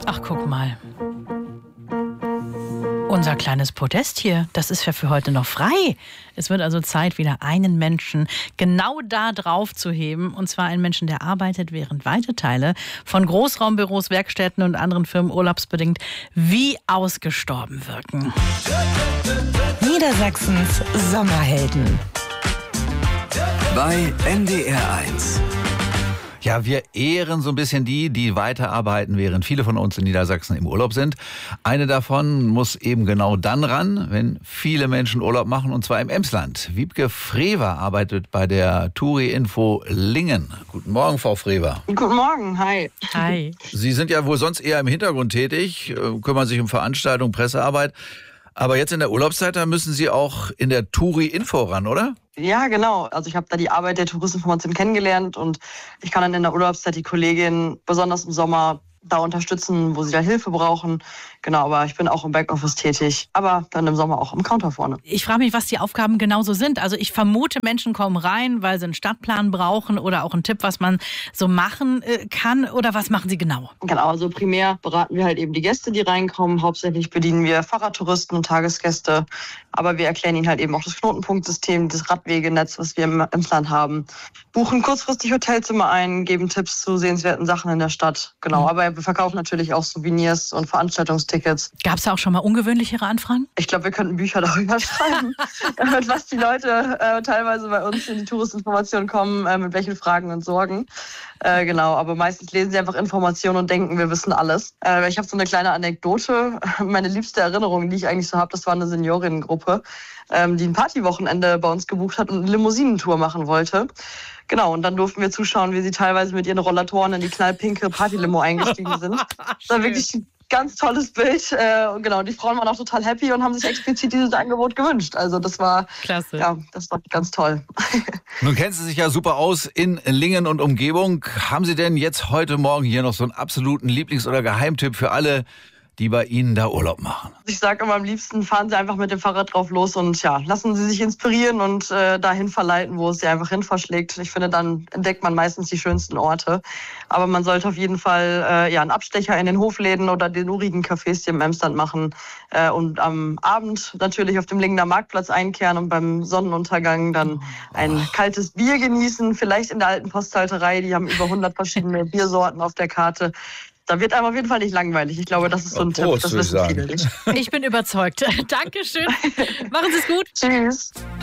Ach, guck mal. Unser kleines Podest hier, das ist ja für heute noch frei. Es wird also Zeit, wieder einen Menschen genau da drauf zu heben. Und zwar einen Menschen, der arbeitet, während weite Teile von Großraumbüros, Werkstätten und anderen Firmen urlaubsbedingt wie ausgestorben wirken. Niedersachsens Sommerhelden. Bei NDR 1. Ja, wir ehren so ein bisschen die weiterarbeiten, während viele von uns in Niedersachsen im Urlaub sind. Eine davon muss eben genau dann ran, wenn viele Menschen Urlaub machen, und zwar im Emsland. Wiebke Frewer arbeitet bei der Touri-Info Lingen. Guten Morgen, Frau Frewer. Guten Morgen, hi. Hi. Sie sind ja wohl sonst eher im Hintergrund tätig, kümmern sich um Veranstaltungen, Pressearbeit. Aber jetzt in der Urlaubszeit, da müssen Sie auch in der Touri-Info ran, oder? Ja, genau. Also ich habe da die Arbeit der Touristinformation kennengelernt und ich kann dann in der Urlaubszeit die Kollegin besonders im Sommer da unterstützen, wo sie da Hilfe brauchen. Genau, aber ich bin auch im Backoffice tätig, aber dann im Sommer auch im Counter vorne. Ich frage mich, was die Aufgaben genauso sind. Also ich vermute, Menschen kommen rein, weil sie einen Stadtplan brauchen oder auch einen Tipp, was man so machen kann. Oder was machen Sie genau? Genau, also primär beraten wir halt eben die Gäste, die reinkommen. Hauptsächlich bedienen wir Fahrradtouristen und Tagesgäste. Aber wir erklären ihnen halt eben auch das Knotenpunktsystem, das Radwegenetz, was wir im Land haben. Buchen kurzfristig Hotelzimmer ein, geben Tipps zu sehenswerten Sachen in der Stadt. Genau, aber wir verkaufen natürlich auch Souvenirs und Veranstaltungstickets. Gab es da auch schon mal ungewöhnlichere Anfragen? Ich glaube, wir könnten Bücher darüber schreiben, mit was die Leute teilweise bei uns in die Touristinformation kommen, mit welchen Fragen und Sorgen. Genau, aber meistens lesen sie einfach Informationen und denken, wir wissen alles. Ich habe so eine kleine Anekdote. Meine liebste Erinnerung, die ich eigentlich so habe, das war eine Seniorinnengruppe, die ein Partywochenende bei uns gebucht hat und eine Limousinentour machen wollte. Genau, und dann durften wir zuschauen, wie sie teilweise mit ihren Rollatoren in die knallpinke Partylimo eingestiegen sind. Das war wirklich ein ganz tolles Bild. Und genau, die Frauen waren auch total happy und haben sich explizit dieses Angebot gewünscht. Also das war, klasse. Ja, das war ganz toll. Nun kennen Sie sich ja super aus in Lingen und Umgebung. Haben Sie denn jetzt heute Morgen hier noch so einen absoluten Lieblings- oder Geheimtipp für alle, die bei Ihnen da Urlaub machen? Ich sage immer, am liebsten fahren Sie einfach mit dem Fahrrad drauf los und ja, lassen Sie sich inspirieren und dahin verleiten, wo es Sie einfach hin verschlägt. Ich finde, dann entdeckt man meistens die schönsten Orte. Aber man sollte auf jeden Fall einen Abstecher in den Hofläden oder den urigen Cafés hier im Emsland machen und am Abend natürlich auf dem Lingener Marktplatz einkehren und beim Sonnenuntergang dann ein kaltes Bier genießen, vielleicht in der alten Posthalterei. Die haben über 100 verschiedene Biersorten auf der Karte. Da wird einem auf jeden Fall nicht langweilig. Ich glaube, das ist so ein Tipp, das wissen viele nicht. Ich bin überzeugt. Dankeschön. Machen Sie es gut. Tschüss.